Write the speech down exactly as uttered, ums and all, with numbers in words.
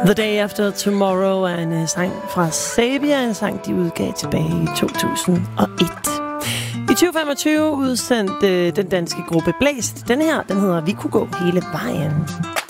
The Day After Tomorrow er en sang fra Sabia, en sang, de udgav tilbage i to tusind og et. I tyve femogtyve udsendte den danske gruppe Blæst. Den her, den hedder Vi kunne gå hele vejen.